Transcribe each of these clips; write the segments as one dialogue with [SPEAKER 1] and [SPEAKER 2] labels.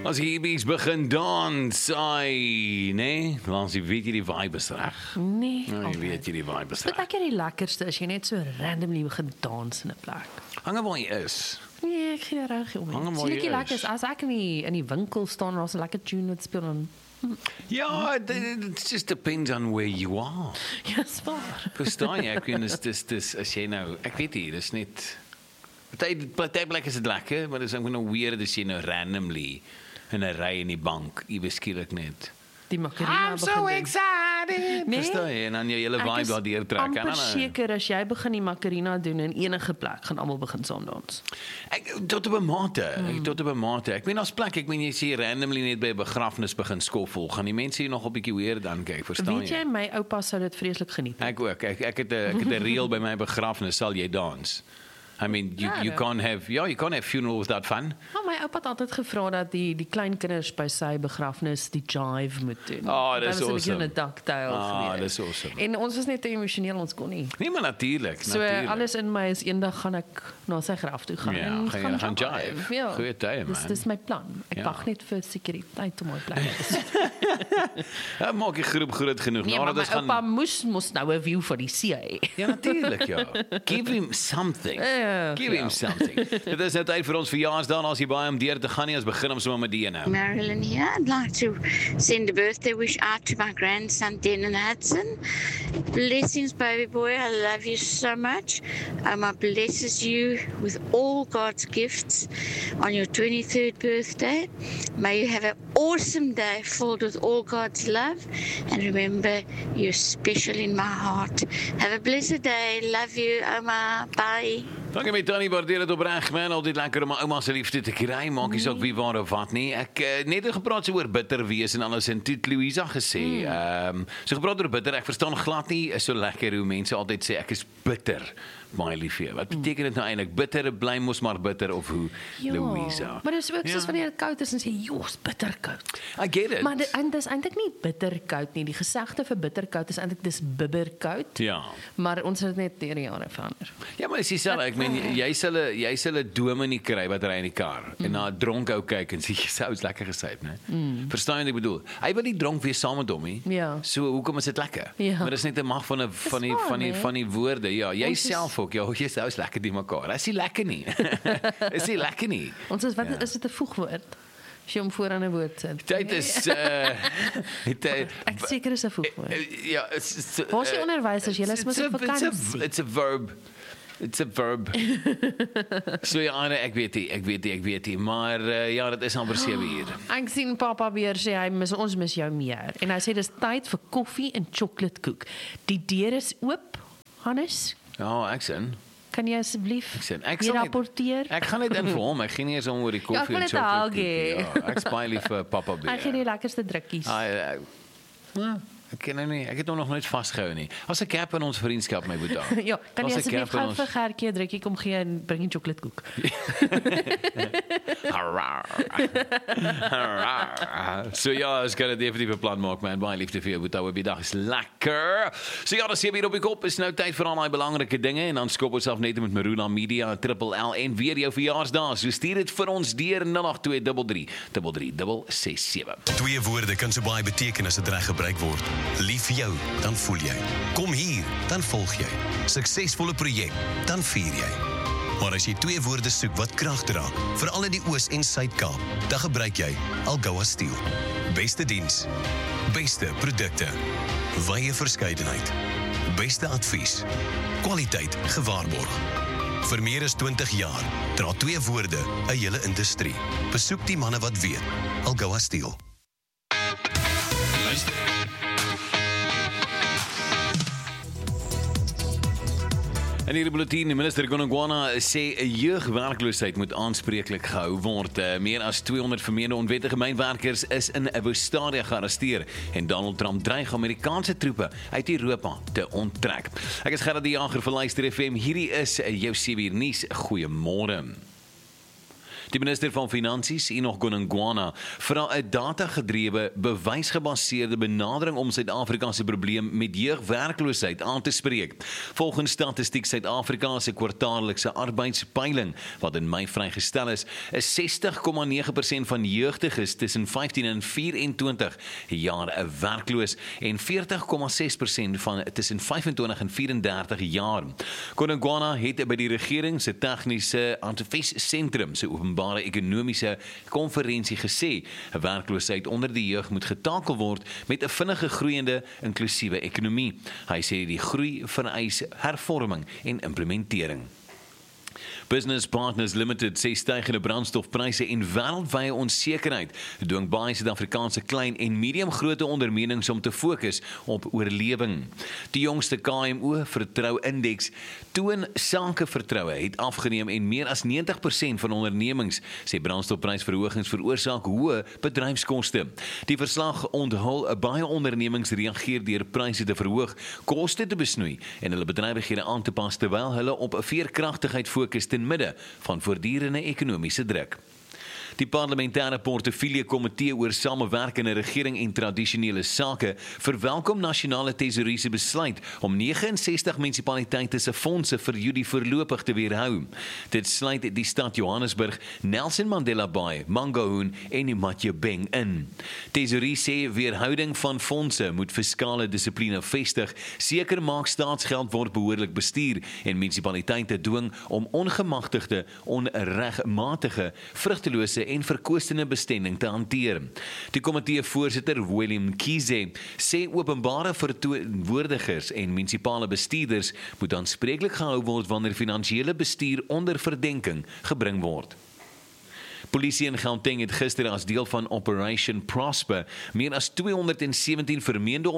[SPEAKER 1] As hierbies begin dans, ai, nee, want jy weet jy die vibe is reg.
[SPEAKER 2] Nee,
[SPEAKER 1] Jy weet jy die vibe is
[SPEAKER 2] Dit
[SPEAKER 1] reg.
[SPEAKER 2] is lekker die lekkerste as jy net so randomly begin dans in 'n plek.
[SPEAKER 1] Hang waar jy is.
[SPEAKER 2] Nee, ek gee reg om.
[SPEAKER 1] Hang maar
[SPEAKER 2] Sien ek
[SPEAKER 1] jy
[SPEAKER 2] lekker
[SPEAKER 1] is.
[SPEAKER 2] is as ek in die winkel staan en daar's 'n lekker tune wat speel dan
[SPEAKER 1] Ja, it just depends on where you are.
[SPEAKER 2] ja, spaar.
[SPEAKER 1] Verstaan jy? Ek weet dis as jy nou, ek weet nie, dis net party plek is dit lekker, maar dis ook nou weird as jy nou randomly in 'n ry in die bank, iewes skielik net.
[SPEAKER 2] Die makarena begin.
[SPEAKER 1] excited.
[SPEAKER 2] Nee,
[SPEAKER 1] Verstaan jy? En dan jou hele vibe daar deur trek.
[SPEAKER 2] amper seker as jy begin die makarena doen in enige plek, gaan almal begin saam dans.
[SPEAKER 1] Tot op 'n mate, tot op 'n mate. Ek meen as plek, ek meen jy sê randomly net by 'n begrafnis begin skoffel, gaan die mense hier nog 'n bietjie weer dan kyk, verstaan
[SPEAKER 2] Weet jy, my oupa sou dit vreeslik geniet.
[SPEAKER 1] Ek ook. Ek het 'n reël by my begrafnis, sal jy dans. I mean, you can't have funeral without fun.
[SPEAKER 2] Maar my oupa het altyd gevra dat die klein kinders by sy begrafnis die jive moet doen.
[SPEAKER 1] Oh, dis
[SPEAKER 2] Hy was 'n bietjie
[SPEAKER 1] awesome.
[SPEAKER 2] 'n ducktail geweest.
[SPEAKER 1] Dis awesome.
[SPEAKER 2] En ons was net te emosioneel, ons kon nie.
[SPEAKER 1] Nee, maar natuurlik,
[SPEAKER 2] So alles in my is eendag gaan ek na sy graf toe gaan
[SPEAKER 1] Ja,
[SPEAKER 2] en
[SPEAKER 1] gaan jive.
[SPEAKER 2] Ja,
[SPEAKER 1] Goeie tye, man.
[SPEAKER 2] Dis my plan. Ek
[SPEAKER 1] Ja.
[SPEAKER 2] wag net vir sekuriteit om my plek te sit.
[SPEAKER 1] Ja, maak die groep groot genoeg.
[SPEAKER 2] Nee, maar my
[SPEAKER 1] ons
[SPEAKER 2] oupa moes nou 'n view vir die see hê.
[SPEAKER 1] Ja, natuurlik, ja. Give him something. Give him something. Dit is nou tyd vir ons verjaarsdag, as jy baie om deur te gaan nie, ons begin om sommer met die ene.
[SPEAKER 3] Marilyn here. I'd like to send a birthday wish out to my grandson, Denon Hudson. Blessings, baby boy. I love you so much. Oma blesses you with all God's gifts on your 23rd birthday. May you have an awesome day filled with all God's love. And remember, you're special in my heart. Have a blessed day. Love you, Oma. Bye.
[SPEAKER 1] Dankie my Tannie, waardeer dit opreg, man. Altyd lekker om my ouma se liefde te kry. Maak nie saak wie waar of wat nie. Ek net gepraat so oor bitter wees en alles en toe Louisa gesê, so gepraat oor bitter. Ek verstaan glad nie is so lekker hoe mense altyd sê ek is bitter. Baie lief vir jou. Wat beteken dit nou eintlik? Bitter bly mos maar bitter of hoe Louisa?
[SPEAKER 2] Maar dis ook soos
[SPEAKER 1] Ja.
[SPEAKER 2] wanneer dit koud is en sê, "Jos, bitterkoud."
[SPEAKER 1] I get it.
[SPEAKER 2] Maar dis eintlik nie bitterkoud nie. Die gesegde vir bitterkoud is eintlik dis bibberkoud.
[SPEAKER 1] Ja.
[SPEAKER 2] Maar ons het dit net deur die jare verander.
[SPEAKER 1] Ja, maar dis dieselfde. Ek meen jy sal 'n dome nie kry wat ry in die kar en na 'n dronk ou kyk en sê jy sou lekker gesyp, né? Verstaan jy wat ek bedoel? Hy wil nie dronk wees saam met hom nie.
[SPEAKER 2] Ja.
[SPEAKER 1] So hoekom is dit lekker?
[SPEAKER 2] Ja.
[SPEAKER 1] Maar dis net 'n mag van die woorde. Ja, jy
[SPEAKER 2] Ons is-
[SPEAKER 1] self ook. Ja, jy sou lekker die mekaar. Is nie lekker nie. Is nie lekker nie.
[SPEAKER 2] Ons is wat is dit 'n voegwoord? As jy hom voor aan 'n woord sit.
[SPEAKER 1] Tyd is
[SPEAKER 2] Ek seker is 'n voegwoord.
[SPEAKER 1] ja, it's
[SPEAKER 2] Waar is die onderwysers? Julle is mos op vakansie.
[SPEAKER 1] It's a verb. It's a verb. So ja, ek weet nie, maar ja, dit is amper 7 uur.
[SPEAKER 2] Ek sien pappa weer sê ons mis jou meer. En hy sê dis tyd vir koffie en chocoladekoek. Die deur is oop. Hannes,
[SPEAKER 1] Ja, ek sien.
[SPEAKER 2] kan jy asseblief
[SPEAKER 1] Ek
[SPEAKER 2] weer
[SPEAKER 1] sal net-
[SPEAKER 2] rapporteer?
[SPEAKER 1] Ek gaan net in vir hom. Ek gee nie eens om oor die
[SPEAKER 2] ek
[SPEAKER 1] koffie
[SPEAKER 2] wil
[SPEAKER 1] en
[SPEAKER 2] net 'n hug hê.
[SPEAKER 1] Ja, ek spaar lief vir pappa
[SPEAKER 2] Hy gee
[SPEAKER 1] beer.
[SPEAKER 2] die lekkerste drukkies.
[SPEAKER 1] Ek ken hom nie. Ek het hom nog nooit vasgehou nie. As 'n cap in ons vriendskap my boeta.
[SPEAKER 2] Ja, kan jy
[SPEAKER 1] As 'n
[SPEAKER 2] asseblief
[SPEAKER 1] cap in
[SPEAKER 2] gou
[SPEAKER 1] ons-
[SPEAKER 2] vir Gertjie 'n drukkie kom gee en bring die chocoladekoek?
[SPEAKER 1] So ja, ons kan 'n definitiewe plan maak, man. Baie liefde vir jou, boeta. Op die dag is lekker. So ja, dan sien we hier op die kop. Is nou tyd vir al daai belangrike dinge en dan skop ons self net met Marula Media /LL en weer jou verjaarsdag. So stuur dit vir ons deur 08233 33367.
[SPEAKER 4] Twee woorde kan so baie beteken as dit reg gebruik word. Lief vir jou, dan voel jy. Kom hier, dan volg jy. Suksesvolle projek, dan vier jy. Maar as jy twee woorde soek wat krag dra, veral in die Oos- en Suid-Kaap, dan gebruik jy Algoa Steel. Beste diens, beste produkte, wye verskeidenheid, beste advies, kwaliteit gewaarborg. Vir meer as 20 jaar dra twee woorde 'n hele industrie. Besoek die manne wat weet. Algoa Steel.
[SPEAKER 1] En hier die bulletin, die minister Gonogwana sê 'n jeugwerkloosheid moet aanspreeklik gehou word. Meer as 200 vermeende onwettige mynwerkers is in Woestadia gearresteer en Donald Trump dreig Amerikaanse troepe uit Europa te onttrek. Ek is Gerard die Jager vir Luister FM. Hierdie is jou 7 uur nuus. Goeiemôre. Die minister van Finansies, Enoch Godongwana, vra 'n data-gedrewe, bewysgebaseerde benadering om Suid-Afrika se probleem met jeugwerkloosheid aan te spreek. Volgens Statistiek Suid-Afrika se kwartaallikse arbeidspeiling, wat in Mei vrygestel is 60,9% van jeugdiges tussen 15 en 24 jaar werkloos en 40,6% van tussen 25 en 34 jaar. Godongwana het by die regering se tegniese adviessentrum se openbare ekonomiese konferensie gesê, werkloosheid onder die jeug moet getakel word met 'n vinnige groeiende inklusiewe ekonomie. Hy sê die groei vereis hervorming en implementering. Business Partners Limited sê stygende brandstofpryse en wêreldwye onsekerheid dwing baie Suid-Afrikaanse klein en medium-grootte ondernemings om te fokus op oorlewing. Die jongste KMO vertrou-indeks toon sakevertroue het afgeneem en meer as 90% van ondernemings sê brandstofprysverhogings veroorsaak hoë bedryfskoste. Die verslag onthul baie ondernemings reageer deur pryse te verhoog, koste te besnoei en hulle bedrywighede aan te pas terwyl hulle op veerkragtigheid fokus ten midde van voortdurende ekonomiese druk. Die parlementêre portefeulje komitee oor samewerkende regering en tradisionele sake verwelkom nasionale tesourier se besluit om 69 munisipaliteite se fondse vir Julie voorlopig te weerhou. Dit sluit die stad Johannesburg, Nelson Mandela Bay, Mangaung en Matyebeng in. Tesourier sê weerhouding van fondse moet fiskale dissipline vestig, seker maak staatsgeld word behoorlik bestuur en munisipaliteite dwing om ongemagtigde, onregmatige, vrugtelose en verkoostende bestending te hanteer. Die komitee voorsitter William Kize sê openbare verteenwoordigers en munisipale bestuurders moet aanspreeklik gehou word wanneer finansiële bestuur onder verdenking gebring word. Polisie in Gauteng het gister as deel van Operation Prosper meer as 217 vermeende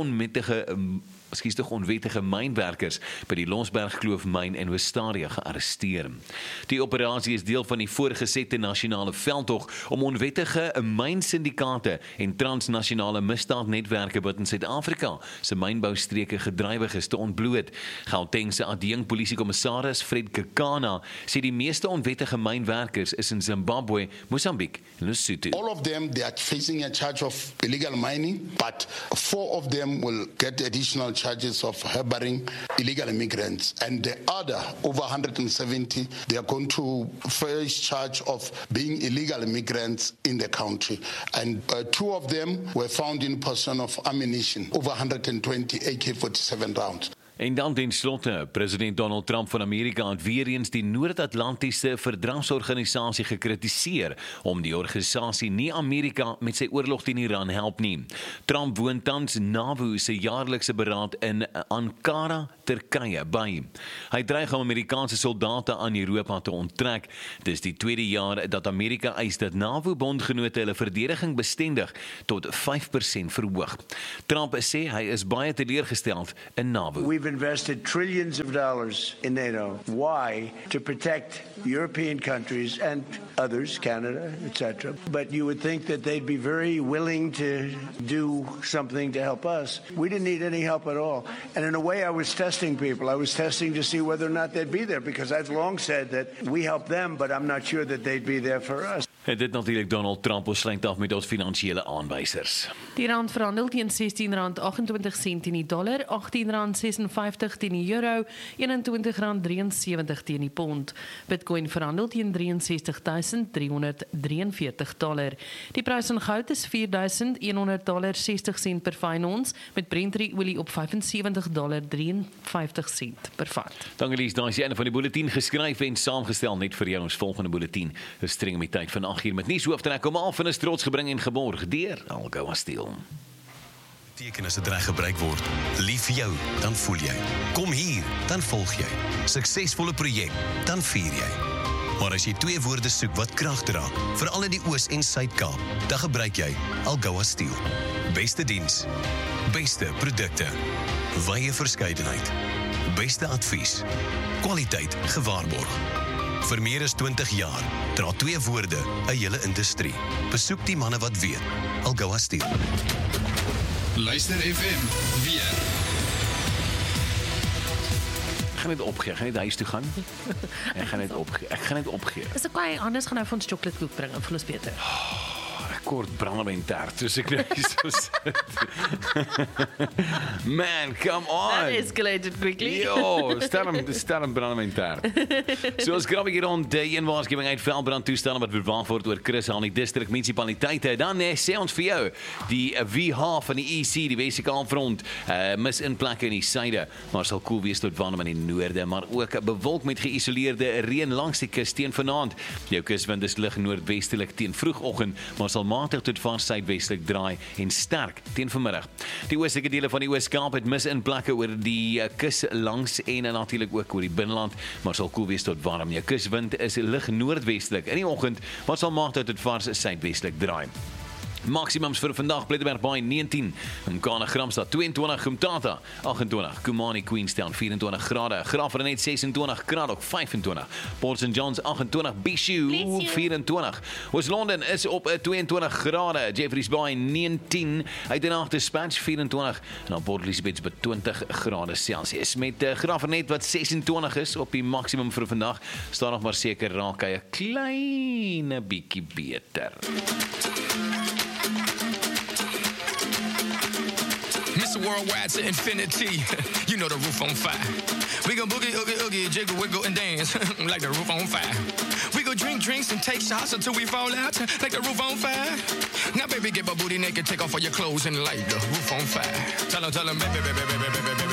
[SPEAKER 1] onwettige mynwerkers by die Lonsbergkloof myn in Westaria gearresteer. Die operasie is deel van die voorgesette nasionale veldtog om onwettige mynsyndikaate en transnasionale misdaadnetwerke wat in Suid-Afrika se mynboustreke gedrywig is te ontbloot. Gauteng se adjunk polisiekommissaris Fred Kekana sê die meeste onwettige mynwerkers is in Zimbabwe, Mozambique en Lesotho.
[SPEAKER 5] All of them, they are facing a charge of illegal mining, but 4 of them will get additional charges of harboring illegal immigrants. And the other, over 170, they are going to face charge of being illegal immigrants in the country. And 2 of them were found in possession of ammunition, over 120 AK-47 rounds.
[SPEAKER 1] En dan ten slotte, president Donald Trump van Amerika het weer eens die Noord-Atlantiese Verdragsorganisasie gekritiseer om die organisasie nie Amerika met sy oorlog teen Iran help nie. Trump woon tans NAVO se jaarlikse beraad in Ankara, Turkye by. Hy dreig om Amerikaanse soldate aan Europa te onttrek. Dis die tweede jaar dat Amerika eis dat NAVO-bondgenote hulle verdediging bestendig tot 5% verhoog. Trump sê hy is baie teleurgesteld in NAVO.
[SPEAKER 6] We've invested trillions of dollars in NATO. Why? To protect European countries and others, Canada, etc. But you would think that they'd be very willing to do something to help us. We didn't need any help at all. And in a way, I was testing people. I was testing to see whether or not they'd be there, because I've long said that we help them, but I'm not sure that they'd be there for us.
[SPEAKER 1] En dit natuurlik Donald Trump, ons sluit af met ons finansiële aanwysers.
[SPEAKER 2] Die rand verhandel teen R16.28 teen die dollar, R18.56 teen die euro, R21.73 teen die pond. Bitcoin verhandel teen $63,343. Die prys van goud is $4,100.60 per fyn ons, met Brent-olie op $75.53 per vat.
[SPEAKER 1] Dankie Lies, daar is die einde van die bulletin geskryf en saamgestel net vir jou ons volgende bulletin. Dis streng met tyd van 8 uur met nuus hooftrek om al van 'n trots gebring en geborg deur Algoa Steel.
[SPEAKER 4] Teken as dit reg gebruik word. Lief vir jou, dan voel jy. Kom hier, dan volg jy. Suksesvolle projek, dan vier jy. Maar as jy 2 woorde soek wat krag dra, veral in die Oos- en Suid-Kaap, dan gebruik jy Algoa Steel. Beste diens, beste produkte, wye verskeidenheid, beste advies, kwaliteit gewaarborg. Vir meer as 20 jaar dra 2 woorde 'n hele industrie. Besoek die manne wat weet. Algoa Steel.
[SPEAKER 7] Luister FM weer.
[SPEAKER 1] gaan net opgee. Ek gaan net huis toe gaan. Ek gaan net opgee.
[SPEAKER 2] Dis okay, anders gaan hy vir ons chocoladekoek bring en vir ons beter.
[SPEAKER 1] Kort brandewyn taart, soos ek nou hier so sit. Man, come on.
[SPEAKER 2] That escalated quickly.
[SPEAKER 1] Yo, sterm brandewyn taart. So ons grab hier rond een waarskuwing uit veldbrandtoestande wat bewaar word oor Chris aan die distrik munisipaliteite. Dan sê ons vir jou, die VH van die EC, die Wes-Kaap front, mis in plekke in die suide, maar sal koel wees tot warm in die noorde, maar ook bewolk met geïsoleerde reën langs die kus teen vanaand. Jou kuswind is lig noordwestelik teen vroegoggend, maar sal matig tot vars suidwestelik draai en sterk teen vanmiddag. Die oostelike dele van die Oos-Kaap het mis in plekke oor die kus langs en natuurlik ook oor die binneland, maar sal koel wees tot warm. Jou kuswind is lig noordwestelik in die oggend, maar sal matig tot vars suidwestelik draai. Maximums vir vandag, Plettenberg Baai 19, Mkana Gramstad 22, Umtata 28, Kumani Queenstown 24 grade, Graafrenet 26, Kraddock 25, Port St. John's 28, Bishu 24, Oos-London is op 22 grade, Jeffreys Bay 19, Uitenacht Dispatch 24 en dan Port Elizabeth by 20 grade Celsius. Met Graafrenet wat 26 is op die maximum vir vandag, staan nog maar seker raak hy 'n kleine bietjie beter.
[SPEAKER 7] Mr. Worldwide to infinity, you know the roof on fire. We gon' boogie, oogie, oogie, jiggle, wiggle, and dance like the roof on fire. We go drink drinks and take shots until we fall out like the roof on fire. Now baby, get my booty naked, take off all your clothes and light the roof on fire. Tell 'em, baby, baby, baby, baby, baby.